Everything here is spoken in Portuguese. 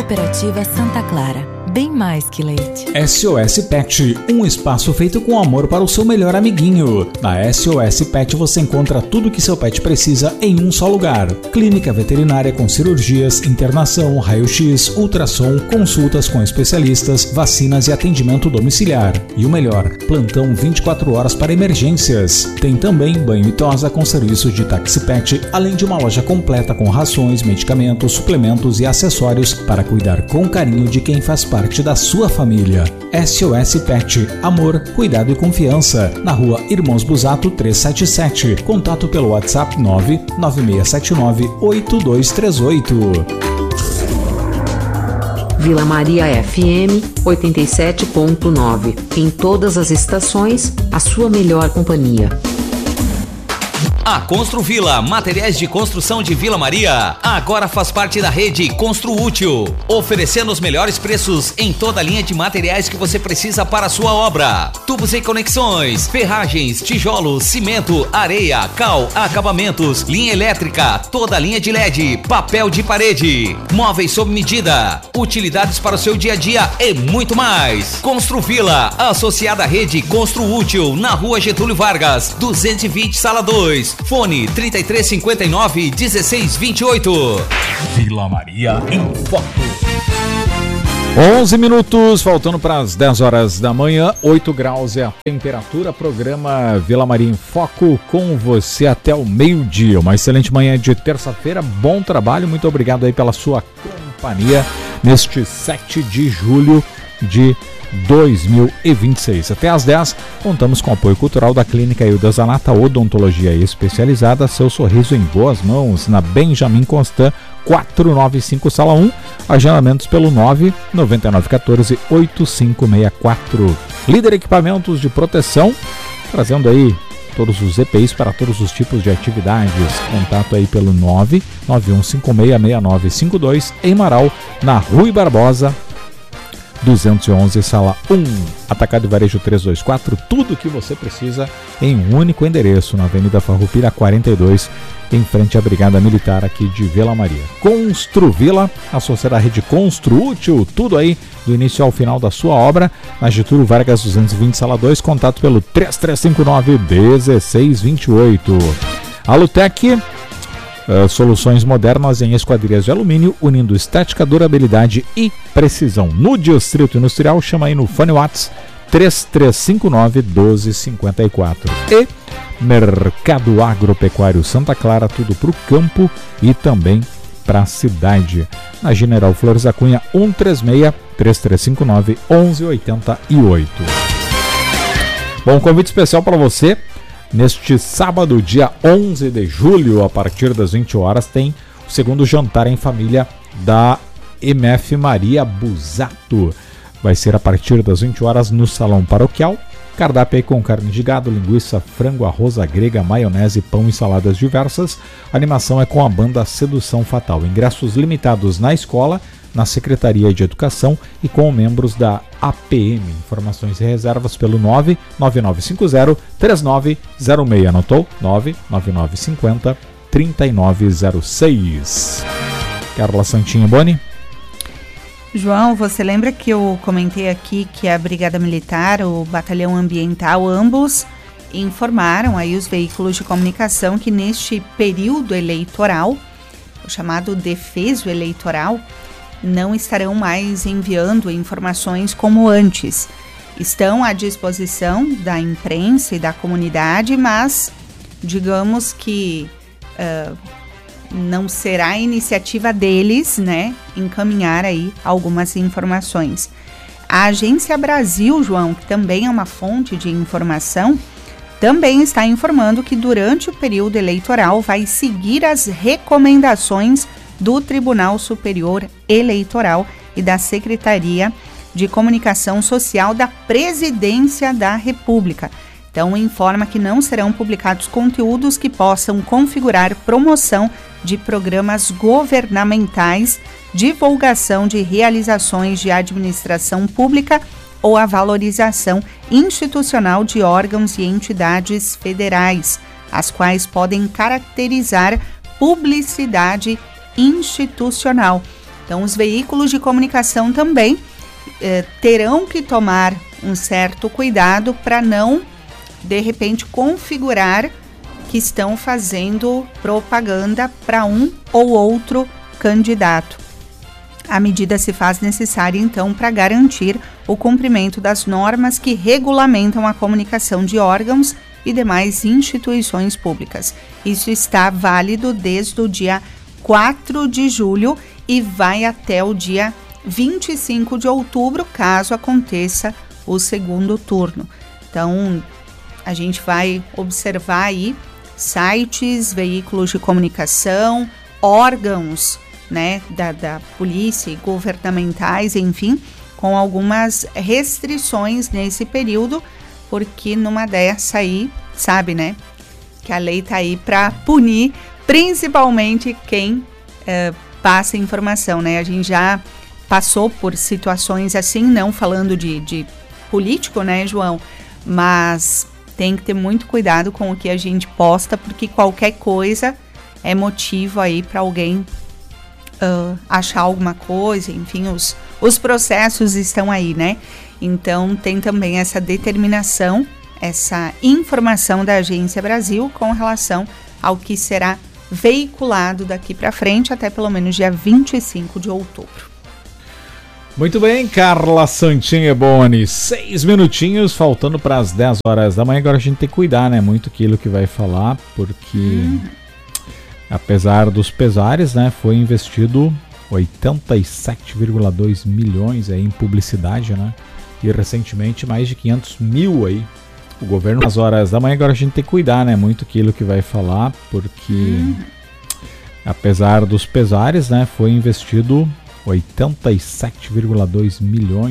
Cooperativa Santa Clara, bem mais que leite. SOS Pet, um espaço feito com amor para o seu melhor amiguinho. Na SOS Pet você encontra tudo que seu pet precisa em um só lugar. Clínica veterinária com cirurgias, internação, raio-x, ultrassom, consultas com especialistas, vacinas e atendimento domiciliar. E o melhor, plantão 24 horas para emergências. Tem também banho e tosa com serviço de táxi pet, além de uma loja completa com rações, medicamentos, suplementos e acessórios para cuidar com carinho de quem faz parte da sua família. SOS Pet, amor, cuidado e confiança. Na rua Irmãos Busato 377. Contato pelo WhatsApp 996798238. Vila Maria FM 87.9. Em todas as estações, a sua melhor companhia. A Construvila, materiais de construção de Vila Maria, agora faz parte da rede Construútil, oferecendo os melhores preços em toda a linha de materiais que você precisa para a sua obra. Tubos e conexões, ferragens, tijolos, cimento, areia, cal, acabamentos, linha elétrica, toda a linha de LED, papel de parede, móveis sob medida, utilidades para o seu dia a dia e muito mais. Construvila, associada à rede Construútil, na rua Getúlio Vargas, 220, sala 2. Fone 3359-1628. Vila Maria em Foco. 11 minutos, faltando para as 10 horas da manhã, 8 graus é a temperatura. Programa Vila Maria em Foco com você até o meio-dia. Uma excelente manhã de terça-feira, bom trabalho, muito obrigado aí pela sua companhia neste 7 de julho de 2026. Até às 10, contamos com o apoio cultural da Clínica Hilda Zanata, Odontologia Especializada. Seu sorriso em boas mãos, na Benjamin Constant 495, sala 1. Agendamentos pelo 99914-8564. Líder Equipamentos de Proteção, trazendo aí todos os EPIs para todos os tipos de atividades. Contato aí pelo 991566952 em Marau, na Rui Barbosa 211, sala 1. Atacado e Varejo 324, tudo o que você precisa em um único endereço, na Avenida Farroupilha 42, em frente à Brigada Militar aqui de Vila Maria. Construvila, associada à rede Construútil, tudo aí do início ao final da sua obra, na Getúlio Vargas 220, sala 2, contato pelo 3359-1628. Alutec, soluções modernas em esquadrias de alumínio, unindo estética, durabilidade e precisão. No Distrito Industrial, chama aí no Fone Whats 3359-1254. E Mercado Agropecuário Santa Clara, tudo para o campo e também para a cidade. Na General Flores da Cunha 136 3359-1188. Bom, convite especial para você. Neste sábado, dia 11 de julho, a partir das 20 horas, tem o segundo jantar em família da MF Maria Busato. Vai ser a partir das 20 horas no Salão Paroquial. Cardápio aí com carne de gado, linguiça, frango, arroz à grega, maionese, pão e saladas diversas. A animação é com a banda Sedução Fatal. Ingressos limitados na escola, na Secretaria de Educação e com membros da APM. Informações e reservas pelo 99950-3906. Anotou? 99950-3906. Carla Santinho Boni. João, você lembra que eu comentei aqui que a Brigada Militar, o Batalhão Ambiental, ambos informaram aí os veículos de comunicação que neste período eleitoral, o chamado defeso eleitoral, não estarão mais enviando informações como antes. Estão à disposição da imprensa e da comunidade, mas digamos que não será iniciativa deles, né, encaminhar aí algumas informações. A Agência Brasil, João, que também é uma fonte de informação, também está informando que durante o período eleitoral vai seguir as recomendações do Tribunal Superior Eleitoral e da Secretaria de Comunicação Social da Presidência da República. Então, informa que não serão publicados conteúdos que possam configurar promoção de programas governamentais, divulgação de realizações de administração pública ou a valorização institucional de órgãos e entidades federais, as quais podem caracterizar publicidade institucional. Então, os veículos de comunicação também terão que tomar um certo cuidado para não, de repente, configurar que estão fazendo propaganda para um ou outro candidato. A medida se faz necessária, então, para garantir o cumprimento das normas que regulamentam a comunicação de órgãos e demais instituições públicas. Isso está válido desde o dia 4 de julho e vai até o dia 25 de outubro, caso aconteça o segundo turno. Então, a gente vai observar aí sites, veículos de comunicação, órgãos, né, da polícia e governamentais, enfim, com algumas restrições nesse período, porque numa dessa aí, sabe, né, que a lei tá aí para punir principalmente quem passa informação, né? A gente já passou por situações assim, não falando de político, né, João, mas tem que ter muito cuidado com o que a gente posta, porque qualquer coisa é motivo aí para alguém achar alguma coisa, enfim, os processos estão aí, né? Então tem também essa determinação, essa informação da Agência Brasil com relação ao que será veiculado daqui para frente até pelo menos dia 25 de outubro. Muito bem, Carla Santin Boni, 6 minutinhos faltando para as 10 horas da manhã. Agora a gente tem que cuidar, né? Muito aquilo que vai falar, porque apesar dos pesares, né, foi investido 87,2 milhões aí em publicidade, né? E recentemente mais de 500 mil aí. O governo às horas da manhã. Agora a gente tem que cuidar, né? Muito aquilo que vai falar, porque apesar dos pesares, né, foi investido 87,2 milhões